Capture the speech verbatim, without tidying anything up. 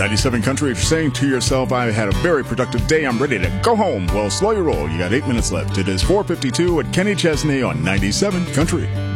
ninety-seven Country, if you're saying to yourself, I had a very productive day, I'm ready to go home. Well, slow your roll. You got eight minutes left. It is four fifty-two at Kenny Chesney on ninety-seven Country.